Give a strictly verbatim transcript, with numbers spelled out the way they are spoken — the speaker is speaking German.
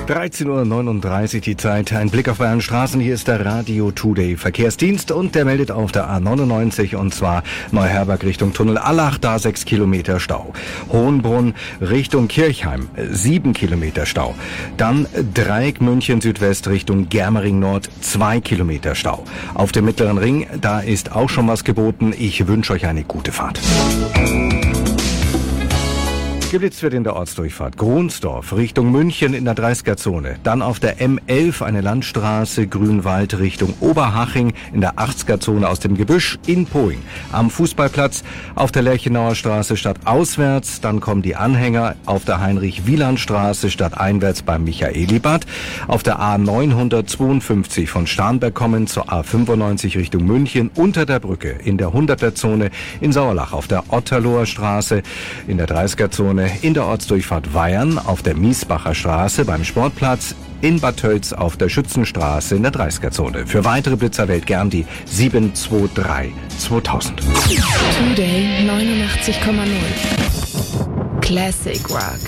dreizehn Uhr neununddreißig die Zeit. Ein Blick auf Bayern Straßen. Hier ist der Radio Today Verkehrsdienst und der meldet auf der A neunundneunzig und zwar Neuherberg Richtung Tunnel Allach, da sechs Kilometer Stau. Hohenbrunn Richtung Kirchheim, sieben Kilometer Stau. Dann Dreieck München Südwest Richtung Germering Nord, zwei Kilometer Stau. Auf dem Mittleren Ring, da ist auch schon was geboten. Ich wünsche euch eine gute Fahrt. Geblitzt wird in der Ortsdurchfahrt Gronsdorf Richtung München in der dreißiger-Zone. Dann auf der M elf eine Landstraße Grünwald Richtung Oberhaching in der achtziger-Zone aus dem Gebüsch in Poing. Am Fußballplatz auf der Lerchenauer Straße stadtauswärts. Dann kommen die Anhänger auf der Heinrich-Wieland-Straße stadteinwärts beim Michaelibad. Auf der A neunhundertzweiundfünfzig von Starnberg kommen zur A fünfundneunzig Richtung München unter der Brücke in der hunderter-Zone in Sauerlach auf der Otterloher Straße in der dreißiger-Zone. In der Ortsdurchfahrt Weyern auf der Miesbacher Straße beim Sportplatz, in Bad Tölz auf der Schützenstraße in der dreißiger-Zone. Für weitere Blitzer wählt gern die sieben zwei drei zweitausend. Today neunundachtzig Komma null Classic Rock.